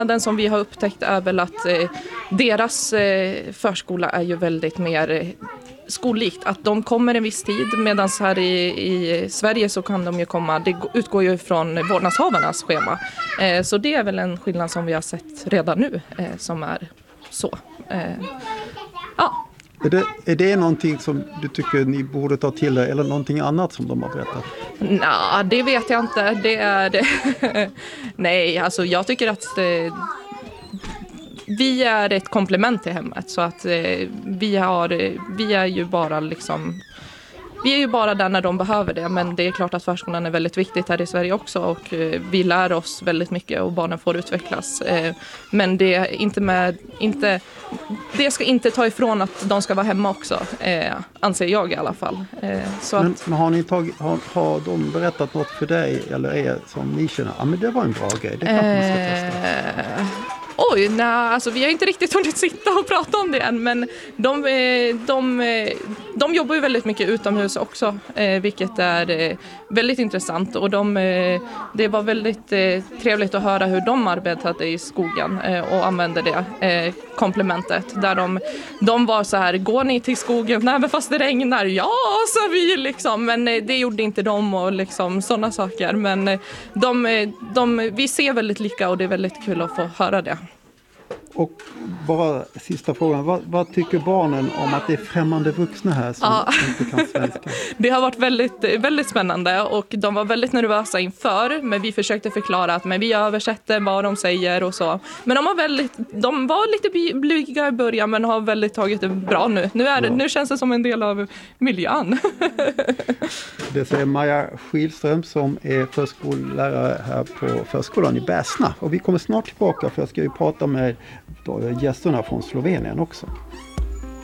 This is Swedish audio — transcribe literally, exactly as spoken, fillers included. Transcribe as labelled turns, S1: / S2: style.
S1: Den som vi har upptäckt är väl att eh, deras eh, förskola är ju väldigt mer eh, skollikt. Att de kommer en viss tid, medan här i, i Sverige så kan de ju komma, det utgår ju från vårdnadshavarnas schema. Eh, så det är väl en skillnad som vi har sett redan nu eh, som är så. Eh, ja.
S2: Är det, är det någonting som du tycker ni borde ta till er eller någonting annat som de har berättat?
S1: Nej, det vet jag inte. Det är det. Nej, alltså jag tycker att eh, vi är ett komplement till hemmet. Så att eh, vi, har, vi är ju bara liksom... Vi är ju bara där när de behöver det, men det är klart att förskolan är väldigt viktigt här i Sverige också och eh, vi lär oss väldigt mycket och barnen får utvecklas. Eh, men det är inte med, inte, det ska inte ta ifrån att de ska vara hemma också, eh, anser jag i alla fall. Eh, så
S2: men,
S1: att,
S2: men har, ni tagit, har, har de berättat något för dig eller er som ni känner, ja men det var en bra grej, det kanske man ska testa?
S1: Eh, Oj, nej, alltså vi har inte riktigt hunnit sitta och prata om det än, men de, de, de jobbar ju väldigt mycket utomhus också, vilket är väldigt intressant. Och de, det var väldigt trevligt att höra hur de arbetade i skogen och använde det komplementet. Där de, de var så här, går ni till skogen? Nej, men fast det regnar. Ja, sa vi liksom, men det gjorde inte de och liksom sådana saker. Men de, de, vi ser väldigt lika och det är väldigt kul att få höra det.
S2: Och bara sista frågan, vad, vad tycker barnen om att det är främmande vuxna här som
S1: ja.
S2: inte kan svenska?
S1: Det har varit väldigt, väldigt spännande och de var väldigt nervösa inför, men vi försökte förklara att men vi översätter vad de säger och så. Men de, har väldigt, de var lite blyga i början men har väldigt tagit det bra nu. Nu, är det, nu känns det som en del av miljön.
S2: Det säger Maja Skilström som är förskollärare här på förskolan i Bäsna. Och vi kommer snart tillbaka för jag ska ju prata med gästerna från Slovenien också.